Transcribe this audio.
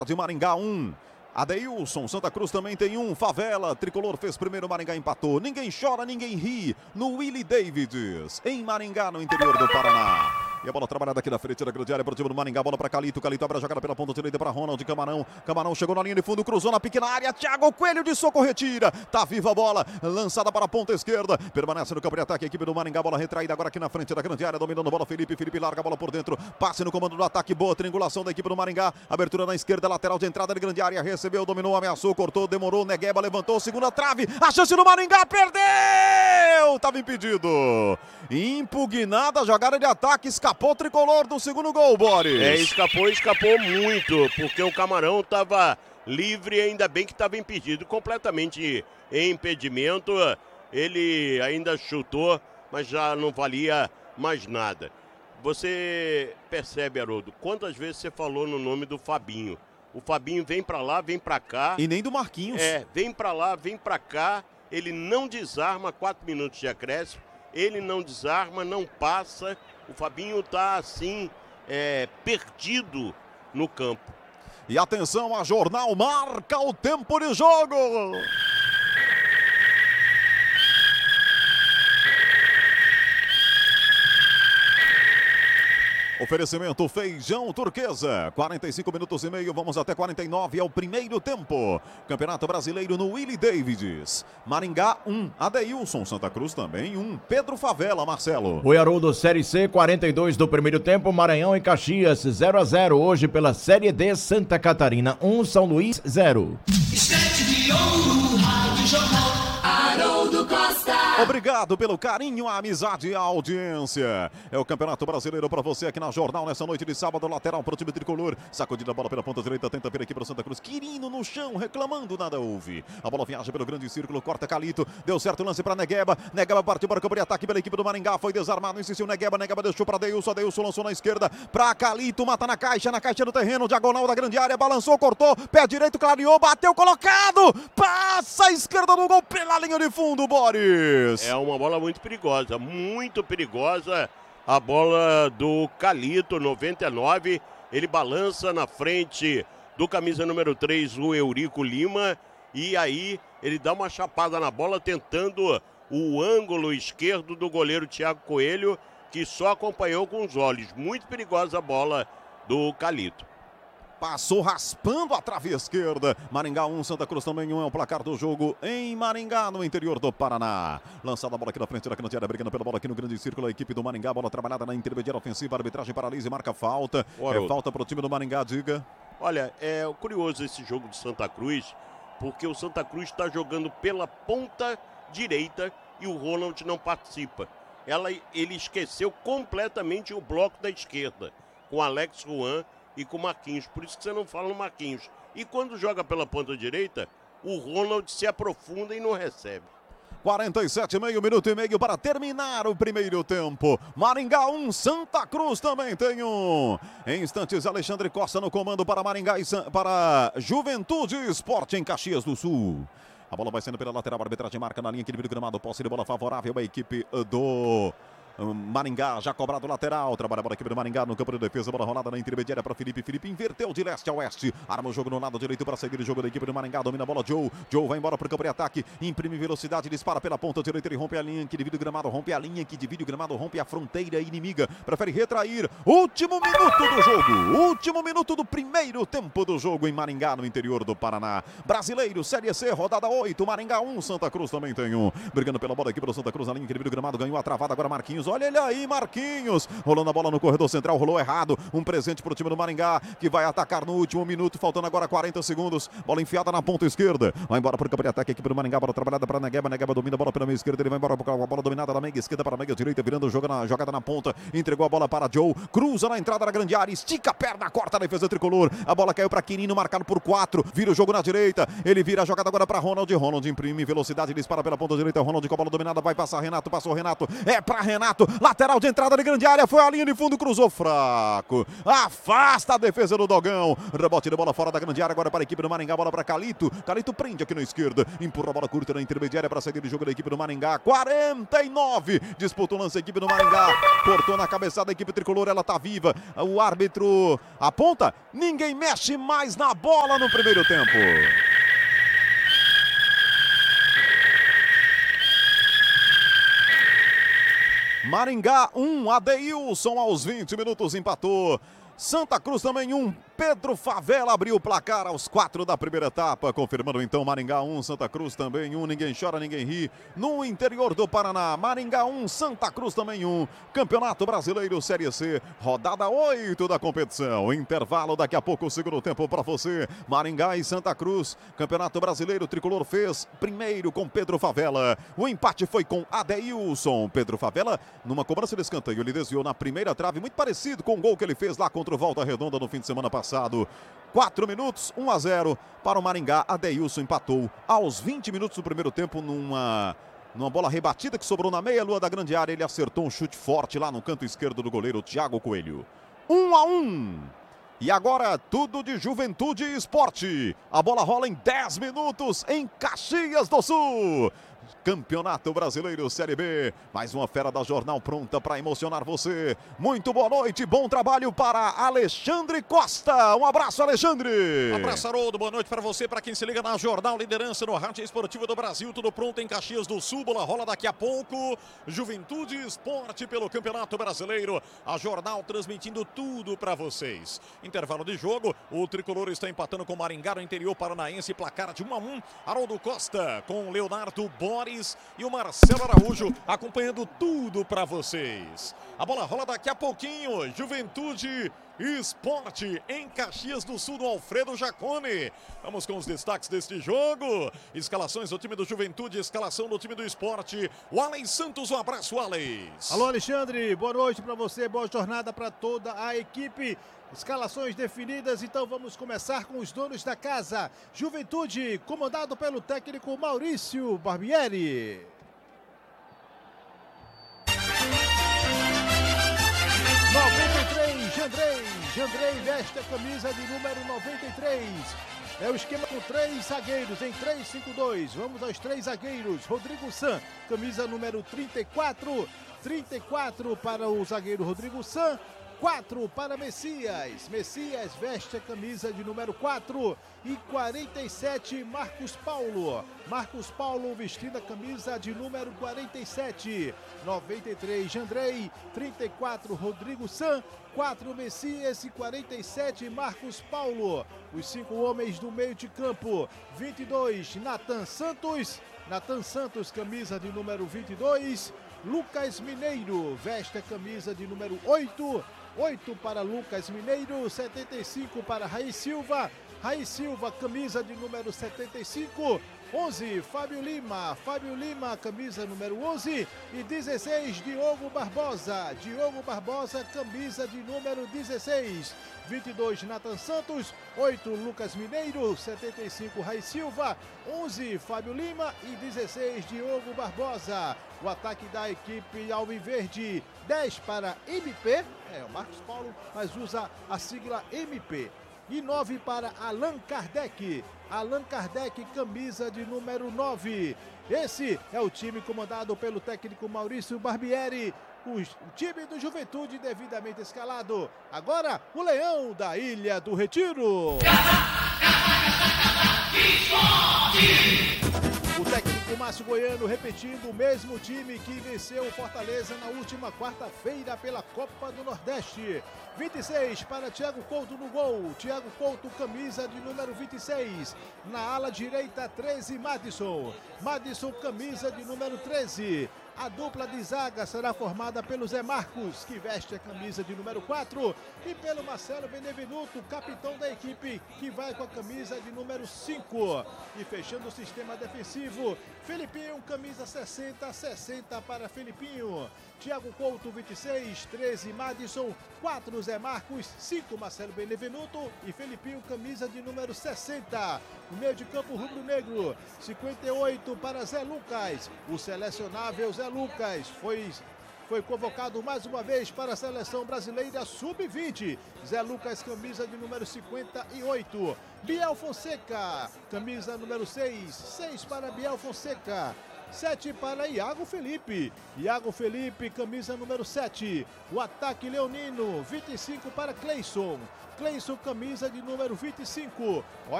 de Maringá 1. Adeilson, Santa Cruz também tem um. Favela, Tricolor fez primeiro, Maringá empatou. Ninguém chora, ninguém ri. No Willie Davids, em Maringá, no interior do Paraná. E a bola trabalhada aqui na frente da grande área para o time do Maringá. Bola para Calito. Calito abre a jogada pela ponta direita para Ronald Camarão. Camarão chegou na linha de fundo, cruzou na pequena área. Thiago Coelho de soco retira. Tá viva a bola. Lançada para a ponta esquerda. Permanece no campo de ataque a equipe do Maringá. Bola retraída agora aqui na frente da grande área. Dominando a bola Felipe. Felipe larga a bola por dentro. Passe no comando do ataque. Boa triangulação da equipe do Maringá. Abertura na esquerda, lateral de entrada de grande área. Recebeu, dominou, ameaçou, cortou, demorou. Negueba levantou. Segunda trave. A chance do Maringá. Perdeu. Tava impedido. Impugnada a jogada de ataque. Escapou o Tricolor do segundo gol, Boris. Escapou muito, porque o Camarão estava livre e ainda bem que estava impedido, completamente em impedimento. Ele ainda chutou, mas já não valia mais nada. Você percebe, Haroldo, quantas vezes você falou no nome do Fabinho? O Fabinho vem pra lá, vem pra cá. E nem do Marquinhos. Vem pra lá, vem pra cá. Ele não desarma, 4 minutos de acréscimo. Ele não desarma, não passa. O Fabinho tá assim, perdido no campo. E atenção, a Jornal marca o tempo de jogo. Oferecimento Feijão Turquesa, 45 minutos e meio, vamos até 49, é o primeiro tempo. Campeonato Brasileiro no Willie Davids. Maringá 1, Adeilson, Santa Cruz também 1, Pedro Favela, Marcelo. O Haroldo, Série C, 42 do primeiro tempo, Maranhão e Caxias, 0-0. Hoje pela Série D, Santa Catarina 1, São Luís 0. Estante de ouro, Rádio Jornal, Haroldo Costa. Obrigado pelo carinho, a amizade e a audiência. É o Campeonato Brasileiro para você aqui na Jornal, nessa noite de sábado, lateral para o time tricolor. Sacudida a bola pela ponta direita, tenta vir aqui para o Santa Cruz. Quirino no chão, reclamando, nada houve. A bola viaja pelo grande círculo, corta Calito. Deu certo o lance para Negueba. Negueba partiu para o campo de ataque pela equipe do Maringá. Foi desarmado, insistiu Negueba. Negueba deixou para Adeilson. Adeilson lançou na esquerda para Calito. Mata na caixa do terreno, diagonal da grande área. Balançou, cortou, pé direito, clareou, bateu, colocado. Passa a esquerda do gol pela linha de fundo, Boris. É uma bola muito perigosa a bola do Calito, 99, ele balança na frente do camisa número 3, o Eurico Lima, e aí ele dá uma chapada na bola tentando o ângulo esquerdo do goleiro Thiago Coelho, que só acompanhou com os olhos. Muito perigosa a bola do Calito. Passou raspando a trave esquerda. Maringá 1, Santa Cruz também 1 é o placar do jogo em Maringá, no interior do Paraná. Lançada a bola aqui na frente da grande área, brigando pela bola aqui no grande círculo. A equipe do Maringá, bola trabalhada na intermediária ofensiva. A arbitragem paralisa e marca falta. Falta para o time do Maringá, diga. Olha, é curioso esse jogo de Santa Cruz, porque o Santa Cruz está jogando pela ponta direita e o Ronald não participa. Ele esqueceu completamente o bloco da esquerda, com Alex Juan e com o Marquinhos, por isso que você não fala no Marquinhos. E quando joga pela ponta direita, o Ronald se aprofunda e não recebe. 47, meio minuto e meio para terminar o primeiro tempo. Maringá 1, Santa Cruz também tem 1. Em instantes, Alexandre Costa no comando para Maringá e para Juventude Esporte em Caxias do Sul. A bola vai saindo pela lateral, a arbitragem marca na linha que divide o gramado, posse de bola favorável à equipe do Maringá, já cobrado lateral, trabalha a bola aqui do Maringá no campo de defesa, bola rolada na intermediária para Felipe, Felipe inverteu de leste a oeste, arma o jogo no lado direito para seguir o jogo da equipe do Maringá, domina a bola Joe vai embora para o campo de ataque, imprime velocidade, dispara pela ponta direita, ele rompe a linha que divide o gramado, rompe a fronteira inimiga, prefere retrair, último minuto do jogo, último minuto do primeiro tempo do jogo em Maringá, no interior do Paraná. Brasileiro, Série C, rodada 8, Maringá 1, Santa Cruz também tem 1, brigando pela bola aqui para o Santa Cruz na linha que divide o gramado, ganhou a travada, agora Marquinhos, olha ele aí, Marquinhos, rolando a bola no corredor central, rolou errado, um presente para o time do Maringá, que vai atacar no último minuto, faltando agora 40 segundos, bola enfiada na ponta esquerda, vai embora para o campo de ataque, a equipe do Maringá, bola trabalhada para Negueba, Negueba domina a bola pela meia esquerda, ele vai embora com a bola dominada da meia esquerda para a meia direita, virando jogada na ponta, entregou a bola para Joe, cruza na entrada da grande área, estica a perna, corta a defesa tricolor, a bola caiu para Quirino, marcado por 4, vira o jogo na direita, ele vira a jogada agora para Ronald imprime velocidade, dispara pela ponta direita, Ronald com a bola dominada, vai passar Renato, passou Renato, é para Renato, Renato, lateral de entrada de grande área, foi a linha de fundo, cruzou fraco, afasta a defesa do Dogão, rebote de bola fora da grande área, agora para a equipe do Maringá, bola para Calito prende aqui na esquerda, empurra a bola curta na intermediária para sair de jogo da equipe do Maringá, 49, disputa o lance a equipe do Maringá, cortou na cabeçada da equipe tricolor, ela tá viva, o árbitro aponta, ninguém mexe mais na bola no primeiro tempo. Maringá 1, Adeilson aos 20 minutos empatou. Santa Cruz também 1, Pedro Favela abriu o placar aos 4 da primeira etapa, confirmando então Maringá 1, Santa Cruz também 1, ninguém chora, ninguém ri, no interior do Paraná, Maringá 1, Santa Cruz também 1, Campeonato Brasileiro Série C, rodada 8 da competição, intervalo daqui a pouco o segundo tempo para você, Maringá e Santa Cruz, Campeonato Brasileiro, Tricolor fez primeiro com Pedro Favela, o empate foi com Adeilson, Pedro Favela numa cobrança de escanteio, ele desviou na primeira trave, muito parecido com o gol que ele fez lá contra o Volta Redonda no fim de semana passado. 4 minutos, 1-0 para o Maringá. Adeilson empatou aos 20 minutos do primeiro tempo numa bola rebatida que sobrou na meia-lua da grande área. Ele acertou um chute forte lá no canto esquerdo do goleiro Thiago Coelho. 1-1. E agora tudo de Juventude e Esporte. A bola rola em 10 minutos em Caxias do Sul. Campeonato Brasileiro Série B, mais uma fera da Jornal pronta para emocionar você. Muito boa noite, bom trabalho para Alexandre Costa. Um abraço, Alexandre. Um abraço, Haroldo, boa noite para você, para quem se liga na Jornal Liderança no Rádio Esportivo do Brasil. Tudo pronto em Caxias do Sul, bola rola daqui a pouco. Juventude e Esporte pelo Campeonato Brasileiro. A Jornal transmitindo tudo para vocês. Intervalo de jogo, o Tricolor está empatando com o Maringá no interior paranaense, placar de 1-1. Haroldo Costa com o Leonardo Boris e o Marcelo Araújo acompanhando tudo para vocês. A bola rola daqui a pouquinho. Juventude e Esporte em Caxias do Sul, no Alfredo Jacone. Vamos com os destaques deste jogo. Escalações do time do Juventude, escalação do time do Esporte. O Alex Santos, um abraço, Alex. Alô, Alexandre, boa noite para você, boa jornada para toda a equipe. Escalações definidas, então vamos começar com os donos da casa. Juventude, comandado pelo técnico Maurício Barbieri. Jandrei veste a camisa de número 93. É o esquema com 3 zagueiros em 3-5-2. Vamos aos 3 zagueiros. Rodrigo San, camisa número 34. 34 para o zagueiro Rodrigo San. 4 para Messias. Messias veste a camisa de número 4. E 47, Marcos Paulo. Marcos Paulo vestindo a camisa de número 47. 93, Jandrei. 34, Rodrigo San. 4, Messias. E 47, Marcos Paulo. Os 5 homens do meio de campo. 22, Nathan Santos. Nathan Santos, camisa de número 22. Lucas Mineiro veste a camisa de número 8. 8 para Lucas Mineiro, 75 para Raiz Silva. Raiz Silva, camisa de número 75. 11, Fábio Lima. Fábio Lima, camisa número 11. E 16, Diogo Barbosa. Diogo Barbosa, camisa de número 16. 22, Nathan Santos. 8, Lucas Mineiro. 75, Raiz Silva. 11, Fábio Lima. E 16, Diogo Barbosa. O ataque da equipe alviverde. 10 para MP. É o Marcos Paulo, mas usa a sigla MP. E 9 para Allan Kardec. Allan Kardec, camisa de número 9. Esse é o time comandado pelo técnico Maurício Barbieri. O time do Juventude devidamente escalado. Agora, o Leão da Ilha do Retiro. O técnico Márcio Goiano repetindo o mesmo time que venceu o Fortaleza na última quarta-feira pela Copa do Nordeste. 26 para Thiago Couto no gol. Thiago Couto, camisa de número 26. Na ala direita, 13, Madison. Madison, camisa de número 13. A dupla de zaga será formada pelo Zé Marcos, que veste a camisa de número 4, e pelo Marcelo Benevenuto, capitão da equipe, que vai com a camisa de número 5. E fechando o sistema defensivo, Felipinho, camisa 60, 60 para Felipinho. Thiago Couto, 26, 13, Madison, 4, Zé Marcos, 5, Marcelo Benevenuto e Felipinho, camisa de número 60. No meio de campo, rubro-negro, 58 para Zé Lucas. O selecionável Zé Lucas foi foi convocado mais uma vez para a seleção brasileira sub-20. Zé Lucas, camisa de número 58. Biel Fonseca, camisa número 6. 6 para Biel Fonseca. 7 para Iago Felipe. Iago Felipe, camisa número 7. O ataque leonino, 25 para Cleison. Cleison, camisa de número 25.